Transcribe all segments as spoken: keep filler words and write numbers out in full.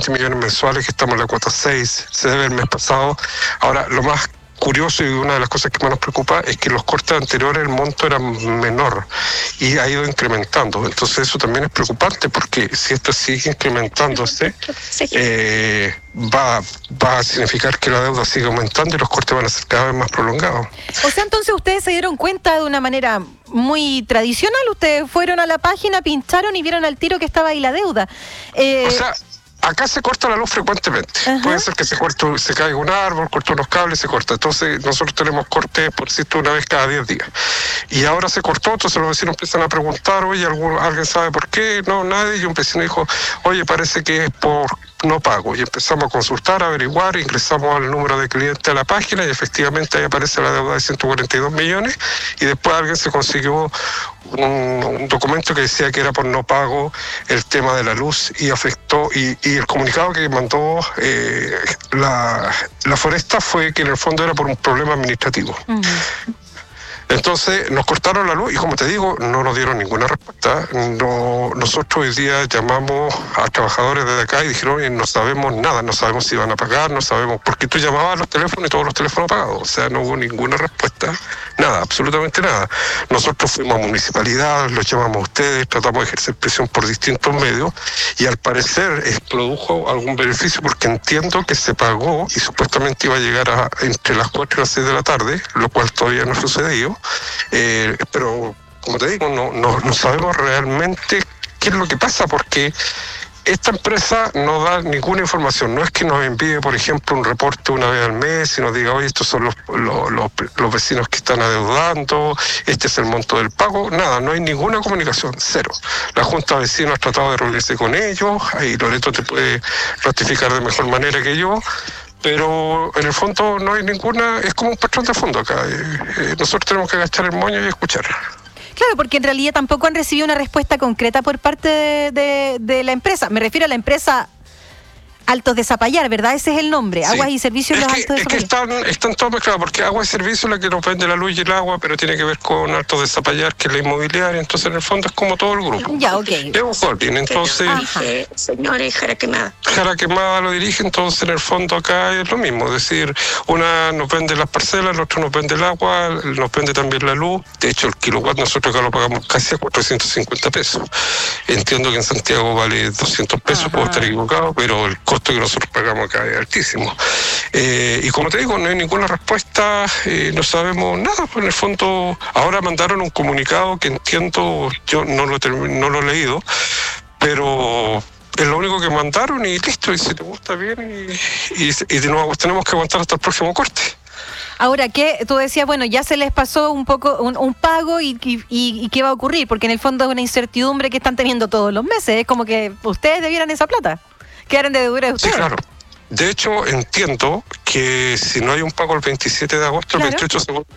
veinte millones mensuales, que estamos en la cuota seis, se debe el mes pasado. Ahora, lo más curioso y una de las cosas que más nos preocupa es que los cortes anteriores el monto era menor y ha ido incrementando. Entonces eso también es preocupante, porque si esto sigue incrementándose, eh, va, va a significar que la deuda sigue aumentando y los cortes van a ser cada vez más prolongados. O sea, entonces ustedes se dieron cuenta de una manera muy tradicional. Ustedes fueron a la página, pincharon y vieron al tiro que estaba ahí la deuda. Eh... O sea, acá se corta la luz frecuentemente. Ajá. Puede ser que se corte, se caiga un árbol, corta unos cables, se corta. Entonces nosotros tenemos cortes, por cierto, una vez cada diez días. Y ahora se cortó, entonces los vecinos empiezan a preguntar, oye, ¿algún, ¿alguien sabe por qué? No, nadie. Y un vecino dijo, oye, parece que es por no pago. Y empezamos a consultar, a averiguar, ingresamos al número de cliente a la página y efectivamente ahí aparece la deuda de ciento cuarenta y dos millones. Y después alguien se consiguió un, un documento que decía que era por no pago el tema de la luz y afectó, y, y el comunicado que mandó eh, la, la Foresta fue que en el fondo era por un problema administrativo. Uh-huh. Entonces nos cortaron la luz y, como te digo, no nos dieron ninguna respuesta. No, nosotros hoy día llamamos a trabajadores desde acá y dijeron, oye, no sabemos nada, no sabemos si van a pagar, no sabemos, porque tú llamabas a los teléfonos y todos los teléfonos apagados. O sea, no hubo ninguna respuesta, nada, absolutamente nada. Nosotros fuimos a municipalidad, los llamamos a ustedes, tratamos de ejercer presión por distintos medios y al parecer eh, produjo algún beneficio, porque entiendo que se pagó y supuestamente iba a llegar a entre las cuatro y las seis de la tarde, lo cual todavía no ha sucedido. Eh, pero como te digo, no, no, no sabemos realmente qué es lo que pasa, porque esta empresa no da ninguna información. No es que nos envíe, por ejemplo, un reporte una vez al mes y nos diga, oye, estos son los, los, los, los vecinos que están adeudando, este es el monto del pago. Nada, no hay ninguna comunicación, cero. La Junta de Vecinos ha tratado de reunirse con ellos, ahí Loreto te puede ratificar de mejor manera que yo, pero en el fondo no hay ninguna, es como un patrón de fondo acá. Eh, eh, nosotros tenemos que agachar el moño y escuchar. Claro, porque en realidad tampoco han recibido una respuesta concreta por parte de, de, de la empresa. Me refiero a la empresa Altos de Zapallar, ¿verdad? Ese es el nombre, sí. Aguas y Servicios es Los que, Altos de Zapallar. Es que están, están todos mezclados, porque Aguas y Servicios es la que nos vende la luz y el agua, pero tiene que ver con Altos de Zapallar, que es la inmobiliaria. Entonces, en el fondo, es como todo el grupo. Ya, ok. Es un holding, entonces... Dije, señores, Jara Quemada. Jara Quemada lo dirige, entonces, en el fondo, acá es lo mismo. Es decir, una nos vende las parcelas, la otra nos vende el agua, nos vende también la luz. De hecho, el kilowatt nosotros acá lo pagamos casi a cuatrocientos cincuenta pesos. Entiendo que en Santiago vale doscientos pesos, ajá, puedo estar equivocado, pero el costo que nosotros pagamos acá es altísimo. Eh, y como te digo, no hay ninguna respuesta, eh, no sabemos nada. Pues en el fondo, ahora mandaron un comunicado que entiendo, yo no lo, no lo he leído, pero es lo único que mandaron y listo, y si te gusta bien, y, y, y de nuevo tenemos que aguantar hasta el próximo corte. Ahora, ¿qué? Tú decías, bueno, ya se les pasó un poco un, un pago y, y, y ¿qué va a ocurrir? Porque en el fondo es una incertidumbre que están teniendo todos los meses. Es como que ustedes debieran esa plata. Quedaron de deuda de ustedes. Sí, claro. De hecho, entiendo que si no hay un pago el veintisiete de agosto, claro, el veintiocho se... O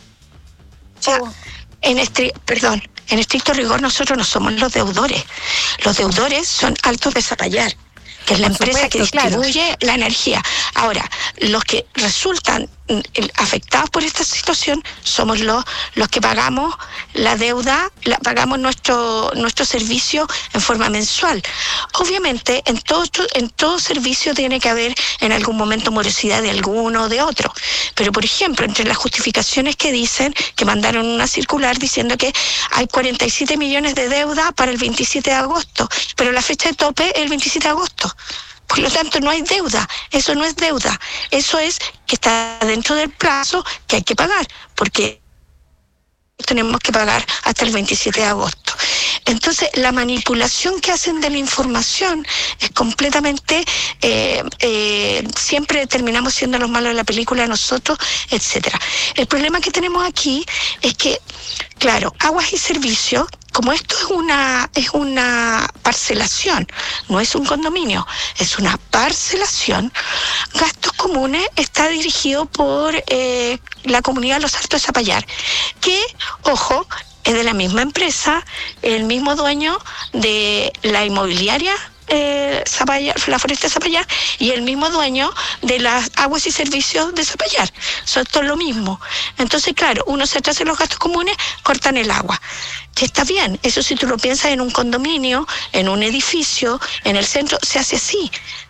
sea, en este, perdón, en estricto rigor nosotros no somos los deudores. Los deudores son Altos de Zapallar, que es la Por empresa supuesto, que distribuye, claro, la energía. Ahora, los que resultan afectados por esta situación somos los, los que pagamos la deuda, la, pagamos nuestro nuestro servicio en forma mensual. Obviamente, en todo, en todo servicio tiene que haber en algún momento morosidad de alguno o de otro. Pero, por ejemplo, entre las justificaciones que dicen, que mandaron una circular diciendo que hay cuarenta y siete millones de deuda para el veintisiete de agosto, pero la fecha de tope es el veintisiete de agosto. Por lo tanto, no hay deuda. Eso no es deuda. Eso es que está dentro del plazo que hay que pagar, porque tenemos que pagar hasta el veintisiete de agosto. Entonces, la manipulación que hacen de la información es completamente... Eh, eh, siempre terminamos siendo los malos de la película nosotros, etcétera. El problema que tenemos aquí es que, claro, Aguas y Servicios, como esto es una es una parcelación, no es un condominio, es una parcelación, Gastos Comunes está dirigido por eh, la comunidad de Los Altos de Zapallar, que, ojo, es de la misma empresa, el mismo dueño de la inmobiliaria eh, Zapallar, la Foresta de Zapallar, y el mismo dueño de las Aguas y Servicios de Zapallar. Son todo lo mismo. Entonces, claro, uno se atrasa en los gastos comunes, cortan el agua. Que está bien, eso si tú lo piensas en un condominio, en un edificio, en el centro, se hace así.